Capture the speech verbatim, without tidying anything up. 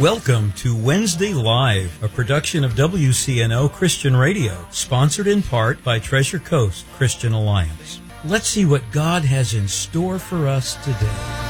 Welcome to Wednesday Live, a production of W C N O Christian Radio, sponsored in part by Treasure Coast Christian Alliance. Let's see what God has in store for us today.